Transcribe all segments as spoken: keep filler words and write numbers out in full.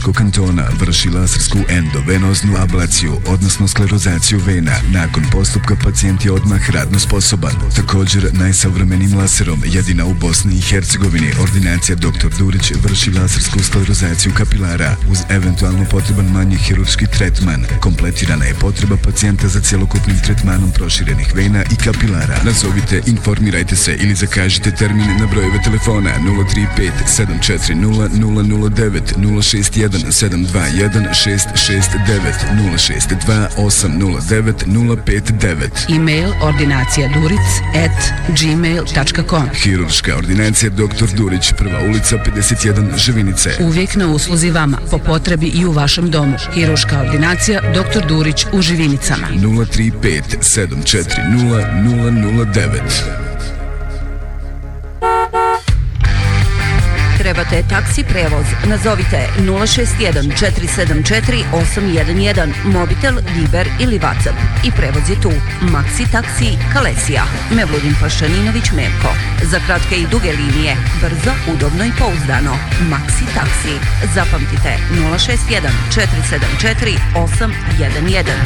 Zagrebačkog kantona vrši lasersku endovenoznu ablaciju, odnosno sklerozaciju vena. Nakon postupka pacijent je odmah radno sposoban. Također, najsavremenim laserom, jedina u Bosni i Hercegovini, ordinacija doktor Durić vrši lasersku sklerozaciju kapilara uz eventualno potreban manji hirurški tretman. Kompletirana je potreba pacijenta za cjelokupnim tretmanom proširenih vena i kapilara. Nazovite, informirajte se ili zakažite termin na brojeve telefona nula tri pet sedam četiri nula nula nula devet, nula šest jedan sedam dva jedan šest šest devet, nula šest dva osam nula devet nula pet devet. E-mail ordinacija duric at gmail dot com. Hirurška ordinacija doktor Durić, prva ulica pedeset jedan, Živinice. Uvijek na usluzi vama, po potrebi i u vašem domu. Hirurška ordinacija doktor Durić u Živinicama. nula tri pet sedam četiri nula nula nula devet. Trebate taksi prevoz? Nazovite nula šest jedan četiri sedam četiri osam jedan jedan, mobitel, Viber ili WhatsApp. I prevoz je tu. Maxi taksi Kalesija. Mevludin Pašaninović Mevko. Za kratke i duge linije, brzo, udobno i pouzdano. Maxi taksi. Zapamtite nula šest jedan četiri sedam četiri osam jedan jedan.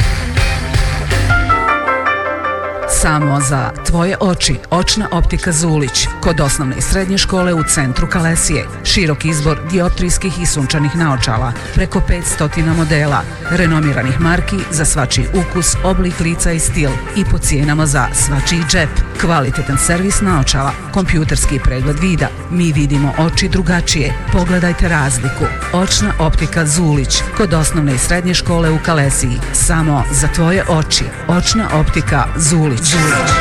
Samo za tvoje oči, očna optika Zulić, kod osnovne i srednje škole u centru Kalesije. Širok izbor dioptrijskih i sunčanih naočala, preko petsto modela, renomiranih marki za svačiji ukus, oblik lica i stil i po cijenama za svačiji džep. Kvalitetan servis naočala, kompjuterski pregled vida. Mi vidimo oči drugačije. Pogledajte razliku. Očna optika Zulić, kod osnovne i srednje škole u Kalesiji. Samo za tvoje oči, očna optika Zulić. Zulić.